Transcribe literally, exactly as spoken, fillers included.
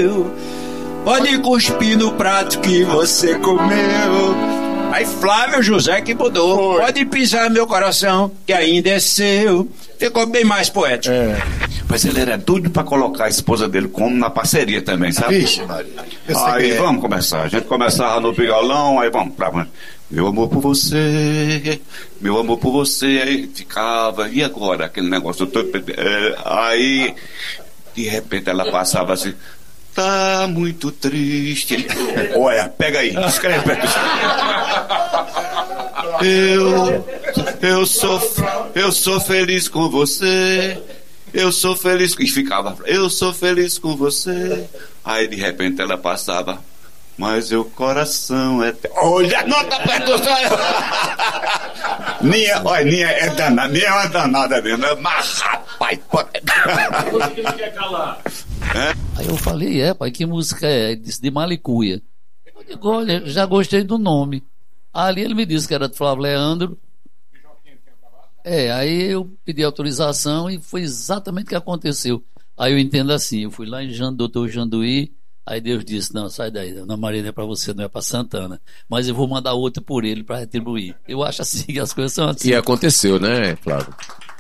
meu. Pode cuspir no prato que você comeu. Aí Flávio José que mudou. Foi. Pode pisar meu coração, que ainda é seu. Ficou bem mais poético. É. Mas ele era tudo pra colocar a esposa dele como na parceria também, sabe? Vixe, Maria. Aí vamos começar. A gente começava no violão, aí vamos pra... Meu amor por você, meu amor por você. Aí ficava, e agora? Aquele negócio todo... É, aí, de repente ela passava assim... Tá muito triste. Olha, pega aí, escreve. Eu, eu sou, eu sou feliz com você. Eu sou feliz com... E ficava, eu sou feliz com você. Aí de repente ela passava, mas o coração é... Olha, nota perto do sonho. Ninha, olha, Ninha é danada, Ninha é uma danada mesmo. Mas rapaz, pode... Você que não quer calar. É? Aí eu falei, é, pai, que música é? Ele disse, de Malicuia. Eu digo, olha, já gostei do nome. Ali ele me disse que era de Flávio Leandro. É, aí eu pedi autorização e foi exatamente o que aconteceu. Aí eu entendo assim, eu fui lá em Jan, doutor Janduí, aí Deus disse, não, sai daí, Dona Maria não é pra você, não é pra Santana, mas eu vou mandar outra por ele pra retribuir. Eu acho assim que as coisas são assim. E aconteceu, né, Flávio?